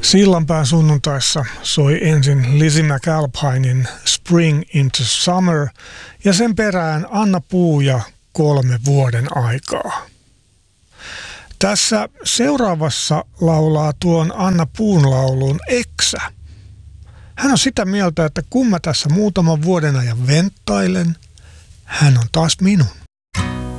Sillanpään sunnuntaissa soi ensin Lizzie McAlpinin Spring into Summer ja sen perään Anna Puu ja 3 vuoden aikaa. Tässä seuraavassa laulaa tuon Anna Puun laulun Eksä. Hän on sitä mieltä, että kun mä tässä muutaman vuoden ajan venttailen, hän on taas minun.